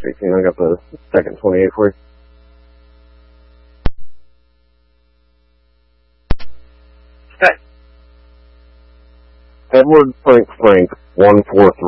speaking. I got the second 28 for you. Okay. Edward Frank 143.